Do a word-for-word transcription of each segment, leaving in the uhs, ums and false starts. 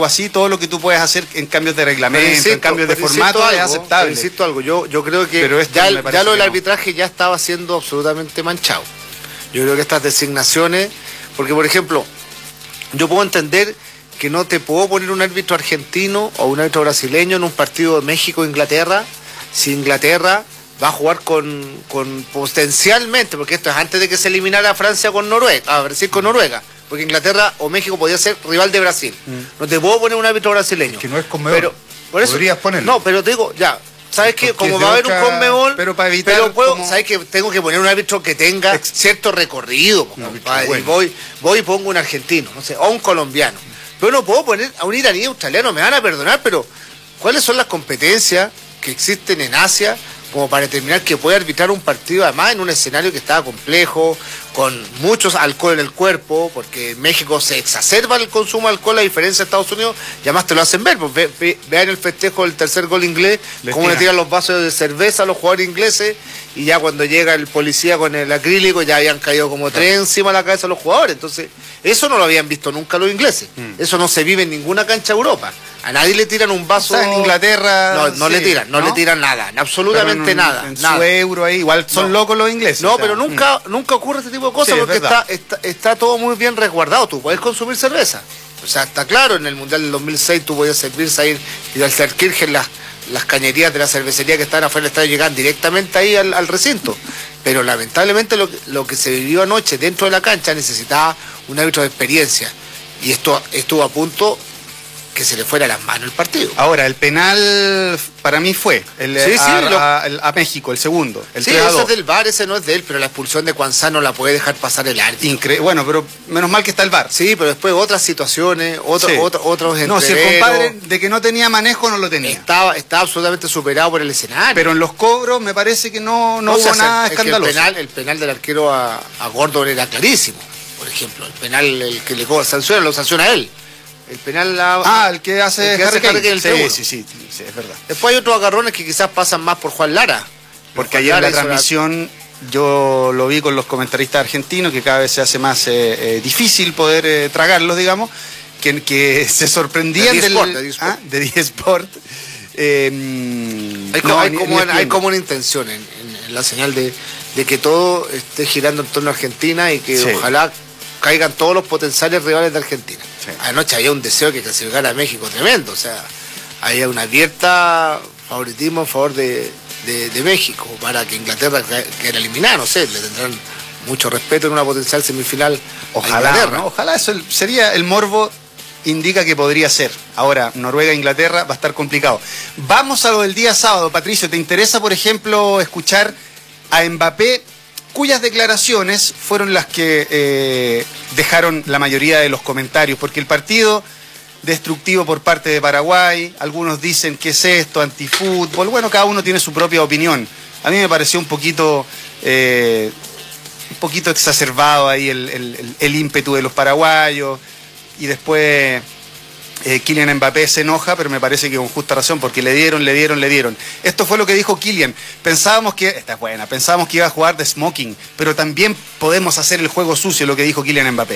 algo así, todo lo que tú puedes hacer en cambios de reglamento, insisto, en cambios de formato algo, es aceptable. Insisto algo, yo, yo creo que pero ya, el, ya lo del no. arbitraje ya estaba siendo absolutamente manchado. Yo creo que estas designaciones, porque por ejemplo, yo puedo entender que no te puedo poner un árbitro argentino o un árbitro brasileño en un partido de México-Inglaterra, si Inglaterra va a jugar con, con potencialmente, porque esto es antes de que se eliminara Francia con Noruega, a Brasil con Noruega, porque Inglaterra o México podía ser rival de Brasil. Mm. No te puedo poner un árbitro brasileño. Que no es Conmebol. Pero, por eso, podrías ponerlo. No, pero te digo, ya, ¿sabes qué? Como va a haber otra... un Conmebol, pero para evitar pero puedo, como... ¿sabes qué? Tengo que poner un árbitro que tenga Ex... cierto recorrido, no, compadre, bueno. y voy, voy y pongo un argentino, no sé, o un colombiano. Pero no puedo poner a un iraní australiano, me van a perdonar, pero ¿cuáles son las competencias que existen en Asia como para determinar que puede arbitrar un partido, además en un escenario que estaba complejo, con muchos alcohol en el cuerpo, porque en México se exacerba el consumo de alcohol a diferencia de Estados Unidos, y además te lo hacen ver, pues ve, ve, vean el festejo del tercer gol inglés, les cómo tiran. le tiran los vasos de cerveza a los jugadores ingleses, y ya cuando llega el policía con el acrílico ya habían caído como claro. tres encima de la cabeza de los jugadores. Entonces eso no lo habían visto nunca los ingleses, mm. eso no se vive en ninguna cancha de Europa. A nadie le tiran un vaso. O sea, en Inglaterra. No, no sí, le tiran, no, no le tiran nada, absolutamente en, nada. En nada. su euro ahí, igual son no. locos los ingleses. No, o sea, pero nunca, mm. nunca ocurre este tipo de cosas sí, porque está, está, está todo muy bien resguardado. Tú puedes consumir cerveza. O sea, está claro, en el Mundial del dos mil seis tú podías servirse ahí y al Serkirchen las, las cañerías de la cervecería que estaban afuera del estadio llegaban directamente ahí al, al recinto. Pero lamentablemente lo, lo que se vivió anoche dentro de la cancha necesitaba un árbitro de experiencia. Y esto estuvo a punto que se le fuera a las manos el partido. Ahora, el penal para mí fue el, sí, a, sí, lo... a, a México, el segundo. El sí, ese es del V A R, ese no es de él, pero la expulsión de Cuanzá no la puede dejar pasar el árbitro. Incre... Bueno, pero menos mal que está el V A R. Sí, pero después otras situaciones, otro, sí. otro, otros No, si el compadre de que no tenía manejo no lo tenía. Estaba, estaba absolutamente superado por el escenario. Pero en los cobros me parece que no, no, no hubo o sea, nada el, escandaloso. El penal, el penal del arquero a, a Gordon era clarísimo, por ejemplo. El penal, el que le sanciona, lo sanciona a él. El penal la, ah, el que hace, el que hace Harry Kane, el sí, sí, sí, sí, es verdad. Después hay otros agarrones que quizás pasan más por Juan Lara. Porque ayer en la transmisión la... yo lo vi con los comentaristas argentinos, que cada vez se hace más eh, eh, difícil poder eh, tragarlos, digamos, que, que se sorprendían de del... Sport, de ¿ah? De eSport. Eh, hay, no, hay, como, hay como una intención en, en, en la señal de, de que todo esté girando en torno a Argentina y que sí. ojalá caigan todos los potenciales rivales de Argentina. Sí. Anoche había un deseo que clasificara a México tremendo, o sea, había una abierta favoritismo en favor de, de, de México para que Inglaterra quedara eliminada, no sé, le tendrán mucho respeto en una potencial semifinal. Ojalá, ¿no? Ojalá, eso sería el morbo, indica que podría ser. Ahora, Noruega-Inglaterra va a estar complicado. Vamos a lo del día sábado, Patricio, ¿te interesa, por ejemplo, escuchar a Mbappé, cuyas declaraciones fueron las que eh, dejaron la mayoría de los comentarios? Porque el partido destructivo por parte de Paraguay, algunos dicen que es esto, antifútbol, bueno, cada uno tiene su propia opinión. A mí me pareció un poquito eh, un poquito exacerbado ahí el, el, el ímpetu de los paraguayos, y después Eh, Kylian Mbappé se enoja, pero me parece que con justa razón, porque le dieron, le dieron, le dieron. Esto fue lo que dijo Kylian. Pensábamos que, esta es buena, pensábamos que iba a jugar de smoking, pero también podemos hacer el juego sucio, lo que dijo Kylian Mbappé.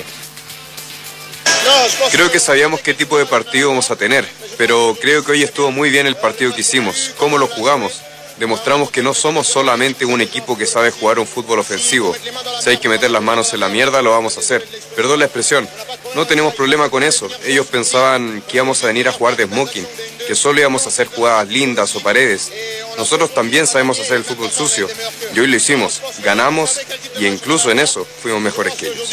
Creo que sabíamos qué tipo de partido vamos a tener, pero creo que hoy estuvo muy bien el partido que hicimos, cómo lo jugamos. Demostramos que no somos solamente un equipo que sabe jugar un fútbol ofensivo. Si hay que meter las manos en la mierda, lo vamos a hacer. Perdón la expresión, no tenemos problema con eso. Ellos pensaban que íbamos a venir a jugar de smoking, que solo íbamos a hacer jugadas lindas o paredes. Nosotros también sabemos hacer el fútbol sucio, y hoy lo hicimos, ganamos, y incluso en eso fuimos mejores que ellos.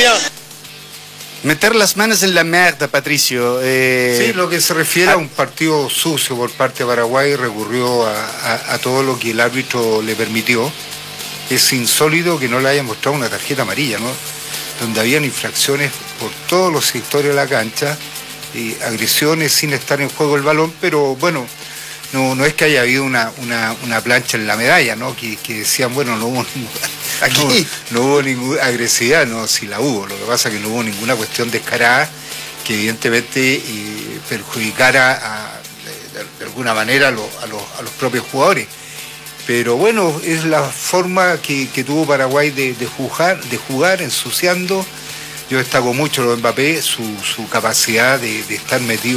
Meter las manos en la mierda, Patricio. Eh... Sí, lo que se refiere a... a un partido sucio por parte de Paraguay, recurrió a, a, a todo lo que el árbitro le permitió. Es insólito que no le hayan mostrado una tarjeta amarilla, ¿no? Donde habían infracciones por todos los sectores de la cancha, y agresiones sin estar en juego el balón, pero bueno, no, no es que haya habido una, una, una plancha en la medalla, ¿no? Que, que decían, bueno, no hubo aquí no, no hubo ninguna agresividad, no, sí la hubo. Lo que pasa es que no hubo ninguna cuestión descarada que evidentemente eh, perjudicara a, de, de alguna manera a, lo, a, los, a los propios jugadores. Pero bueno, es la forma que, que tuvo Paraguay de, de jugar, de jugar ensuciando. Yo destaco mucho lo de Mbappé, su, su capacidad de, de estar metido